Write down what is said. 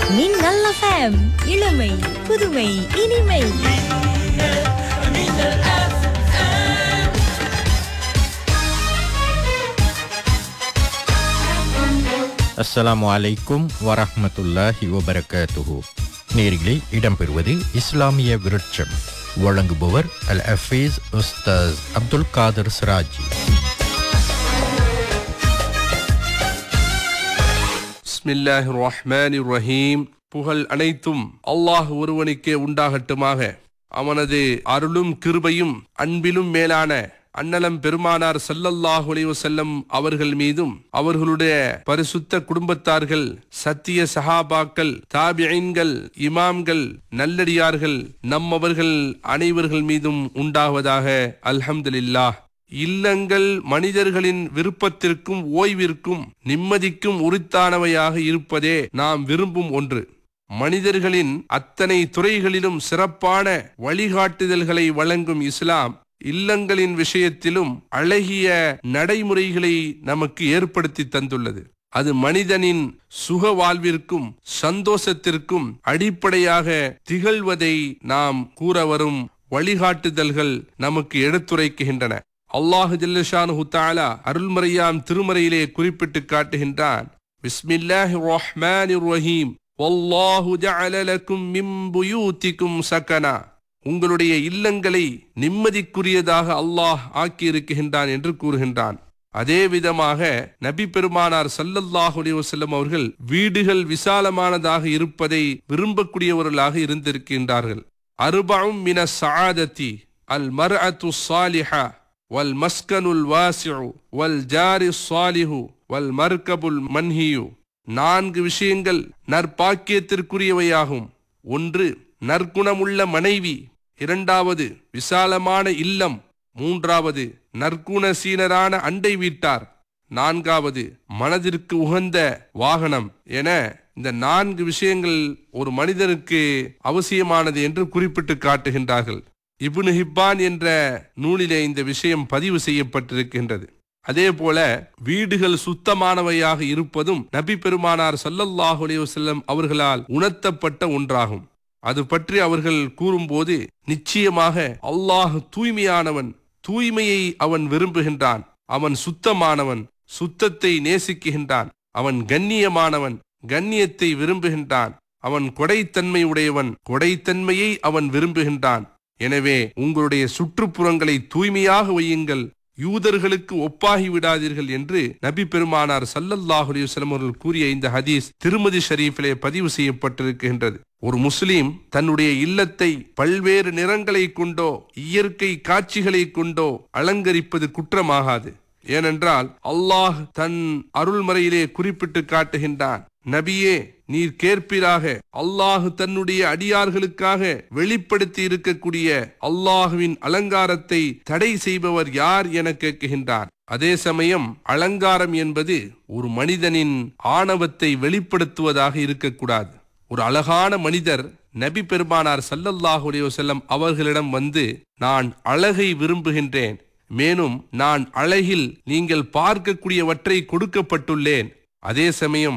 மின்னல் FM இளமை புதுமை இனிமை. அஸ்ஸலாமு அலைக்கும் வரஹ்மத்துல்லாஹி வபரகாத்துஹு. நேரிலே இடம்பெறுவது இஸ்லாமிய விருட்சம். வழங்குபவர் அல் ஹஃபீஸ் உஸ்தாஸ் அப்துல் காதர் சிராஜி. பிஸ்மில்லாஹிர் ரஹ்மானிர் ரஹீம். புகழ் அனைத்தும் அல்லாஹ் ஒருவனுக்கே உண்டாகட்டுமாக. அவனது அருளும் கிருபையும் அன்பிலும் மேலான அன்னலம் பெருமானார் ஸல்லல்லாஹு அலைஹி வஸல்லம் அவர்கள் மீதும் அவர்களுடைய பரிசுத்த குடும்பத்தார்கள், சத்திய சஹாபாக்கள், தாபிஈன்கள், இமாம்கள், நல்லடியார்கள், நம்மவர்கள் அனைவர்கள் மீதும் உண்டாவதாக. அல்ஹம்துலில்லாஹ். இல்லங்கள் மனிதர்களின் விருப்பத்திற்கும் ஓய்விற்கும் நிம்மதிக்கும் உரித்தானவையாக இருப்பதே நாம் விரும்பும் ஒன்று. மனிதர்களின் அத்தனை துறைகளிலும் சிறப்பான வழிகாட்டுதல்களை வழங்கும் இஸ்லாம் இல்லங்களின் விஷயத்திலும் அழகிய நடைமுறைகளை நமக்கு ஏற்படுத்தி தந்துள்ளது. அது மனிதனின் சுக வாழ்விற்கும் சந்தோஷத்திற்கும் அடிப்படையாக திகழ்வதை நாம் கூற வரும் வழிகாட்டுதல்கள் நமக்கு எடுத்துரைக்கின்றன. அல்லாஹு ஜல்லஷானுஹு தஆலா அருள்மறையாம் திருமறையிலே குறிப்பிட்டு காட்டுகின்றான். பிஸ்மில்லாஹிர் ரஹ்மானிர் ரஹீம். வல்லாஹு ஜஅல லக்கும் மின் புயூதிக்கும் சகனா. உங்களுடைய இல்லங்களை நிம்மதிக்குரியதாக அல்லாஹ் ஆக்கியிருக்கின்றான் என்று கூறுகின்றான். அதே விதமாக நபி பெருமானார் ஸல்லல்லாஹு அலைஹி வஸல்லம் அவர்கள் வீடுகள் விசாலமானதாக இருப்பதை விரும்பக்கூடியவர்களாக இருந்திருக்கின்றார்கள். அர்பஉம் மினஸ் ஸஆதத்தி அல் மர்அத்து ஸாலிஹா வல் மஸ்கனுல் வாசிஉ வல் ஜாரி ஸாலிஹு வல் மர்கபுல் மன்ஹியு. 4 விஷயங்கள் நற்பாக்கியத்திற்குரியவையாகும். 1 நற்குணமுள்ள மனைவி, 2வது விசாலமான இல்லம், 3வது நற்குணசீனரான அண்டை வீட்டார், 4வது மனதிற்கு உகந்த வாகனம் என இந்த 4 விஷயங்கள் ஒரு மனிதனுக்கு அவசியமானது என்று குறிப்பிட்டு காட்டுகின்றார்கள். இப்னு ஹிப்பான் என்ற நூலிலே இந்த விஷயம் பதிவு செய்யப்பட்டிருக்கின்றது. அதே போல வீடுகள் சுத்தமானவையாக இருப்பதும் நபி பெருமானார் ஸல்லல்லாஹு அலைஹி வஸல்லம் அவர்களால் உணர்த்தப்பட்ட ஒன்றாகும். அது பற்றி அவர்கள் கூறும்போது, நிச்சயமாக அல்லாஹ் தூய்மையானவன், தூய்மையை அவன் விரும்புகின்றான். அவன் சுத்தமானவன், சுத்தத்தை நேசிக்கின்றான். அவன் கண்ணியமானவன், கண்ணியத்தை விரும்புகின்றான். அவன் கொடைத்தன்மை உடையவன், கொடைத்தன்மையை அவன் விரும்புகின்றான். எனவே உங்களுடைய சுற்றுப்புறங்களை தூய்மையாக வையுங்கள், யூதர்களுக்கு ஒப்பாகி விடாதீர்கள் என்று நபி பெருமானார் ஸல்லல்லாஹு அலைஹி வஸல்லம் அவர்கள் கூறிய இந்த ஹதீஸ் திருமதி ஷரீஃபிலே பதிவு செய்யப்பட்டிருக்கின்றது. ஒரு முஸ்லிம் தன்னுடைய இல்லத்தை பல்வேறு நிறங்களை கொண்டோ இயற்கை காட்சிகளை கொண்டோ அலங்கரிப்பது குற்றமாகாது. ஏனென்றால் அல்லாஹ் தன் அருள்மறையிலே குறிப்பிட்டு காட்டுகின்றான், நபியே நீர் கேட்பீராக, அல்லாஹ் தன்னுடைய அடியார்களுக்காக வெளிப்படுத்தி இருக்கக்கூடிய அல்லாஹுவின் அலங்காரத்தை தடை செய்பவர் யார் என கேட்கின்றார். அதே சமயம் அலங்காரம் என்பது ஒரு மனிதனின் ஆணவத்தை வெளிப்படுத்துவதாக இருக்கக்கூடாது. ஒரு அழகான மனிதர் நபி பெருமானார் ஸல்லல்லாஹு அலைஹி வஸல்லம் அவர்களிடம் வந்து, நான் அழகை விரும்புகின்றேன், மேலும் நான் அழகில் நீங்கள் பார்க்கக்கூடியவற்றை கொடுக்கப்பட்டுள்ளேன், அதே சமயம்